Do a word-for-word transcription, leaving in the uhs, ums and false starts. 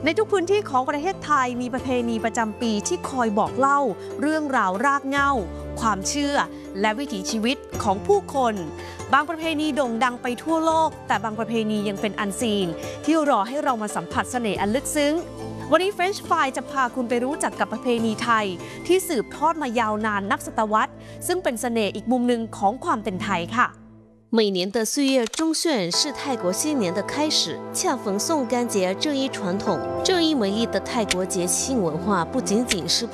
ในทุกพื้นที่ของประเทศไทยมีประเพณีประจำปีที่คอยบอกเล่าเรื่องราวรากเหง้าความเชื่อและวิถีชีวิตของผู้คนบางประเพณีโด่งดังไปทั่วโลกแต่บางประเพณียังเป็นอันซีนที่รอให้เรามาสัมผัสเสน่ห์อันลึกซึ้งวันนี้ French Fry จะพาคุณไปรู้จักกับประเพณีไทยที่สืบทอดมายาวนานนับศตวรรษซึ่งเป็นเสน่ห์อีกมุมหนึ่งของความเป็นไทยค่ะ每年的四月中旬是泰国新年的开始，恰逢送干节这一传统。这一美丽的泰国节庆文化不仅仅是